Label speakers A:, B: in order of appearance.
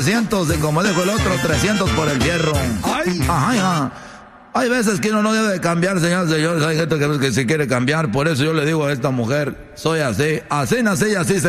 A: 300 y como dijo el otro, 300 por el fierro.
B: ¡Ay!
A: Ajá. Hay veces que uno no debe de cambiar, señores, señores. Hay gente que se quiere cambiar. Por eso yo le digo a esta mujer, soy así nací y así se